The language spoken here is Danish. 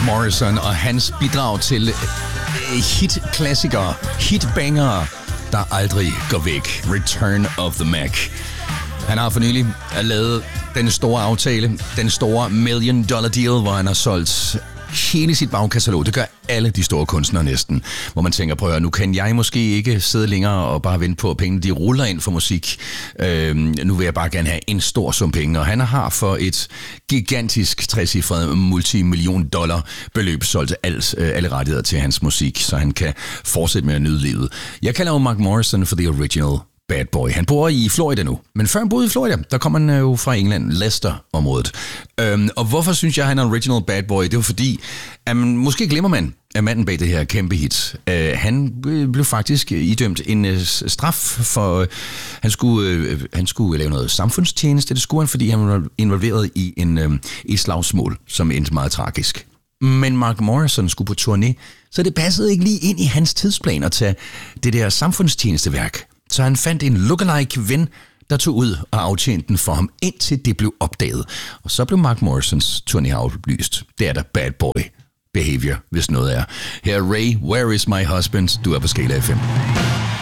Morrison og hans bidrag til hit-klassikere, hit-bangere, der aldrig går væk. Return of the Mac. Han har for nylig lavet den store aftale, den store $1 million deal, hvor han har solgt hele sit bagkatalog. Det gør alle de store kunstnere næsten. Hvor man tænker, prøv at nu kan jeg måske ikke sidde længere og bare vente på, at pengene de ruller ind for musik. Nu vil jeg bare gerne have en stor sum penge. Og han har for et gigantisk trecifret multimillion-dollar beløb solgt alle rettigheder til hans musik, så han kan fortsætte med at nyde livet. Jeg kalder jo Mark Morrison for the original bad boy. Han bor i Florida nu. Men før han boede i Florida, der kom han jo fra England, Leicester-området. Og hvorfor synes jeg, han er original bad boy? Det var fordi, måske glemmer man, at manden bag det her kæmpe hit, han blev faktisk idømt en straf for, han skulle lave noget samfundstjeneste. Det skulle han, fordi han var involveret i et slagsmål, som endte meget tragisk. Men Mark Morrison skulle på turné, så det passede ikke lige ind i hans tidsplan at tage det der samfundstjenesteværk. Så han fandt en lookalike ven, der tog ud og aftjente den for ham, indtil det blev opdaget. Og så blev Mark Morrisons turné aflyst. Det er der bad boy behavior, hvis noget er. Her er Ray, Where is my husband? Du er på Skala FM.